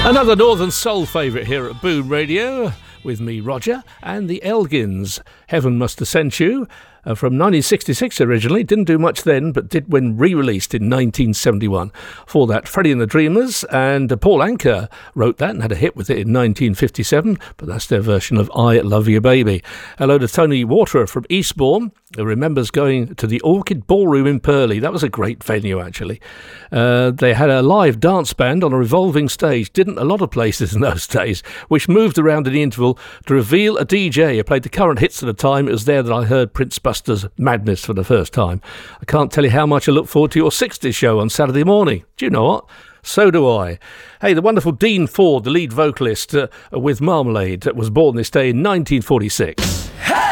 Another Northern Soul favourite here at Boom Radio, with me, Roger, and the Elgins. Heaven Must Have Sent You, from 1966 originally. Didn't do much then, but did when re-released in 1971. For that, Freddie and the Dreamers, and Paul Anka wrote that and had a hit with it in 1957, but that's their version of I Love You Baby. Hello to Tony Waterer from Eastbourne, who remembers going to the Orchid Ballroom in Purley. That was a great venue, actually. They had a live dance band on a revolving stage. Didn't a lot of places in those days, which moved around in the interval to reveal a DJ who played the current hits at the time. It was there that I heard Prince Buster's Madness for the first time. I can't tell you how much I look forward to your 60s show on Saturday morning. Do you know what? So do I. Hey, the wonderful Dean Ford, the lead vocalist with Marmalade, was born this day in 1946. Hey!